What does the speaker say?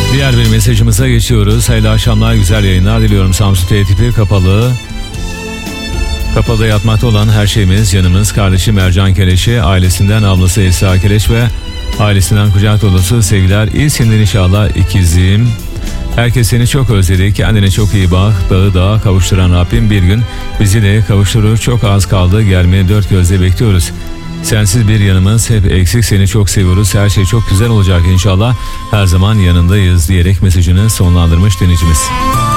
Diğer bir mesajımıza geçiyoruz. Hayırlı akşamlar, güzel yayınlar diliyorum. Samsun T tipi kapalı. Kapalı yatmakta olan her şeyimiz, canımız, kardeşim Ercan Keleş'i, ailesinden ablası Esra Keleş ve ailesinden kucak dolusu sevgiler. İyisindir inşallah ikizim. Herkes seni çok özledi. Kendine çok iyi bak. Dağı dağa kavuşturan Rabbim bir gün bizi de kavuşturur. Çok az kaldı. Gelmeye dört gözle bekliyoruz. Sensiz bir yanımız hep eksik. Seni çok seviyoruz. Her şey çok güzel olacak inşallah. Her zaman yanındayız diyerek mesajını sonlandırmış dinleyicimiz.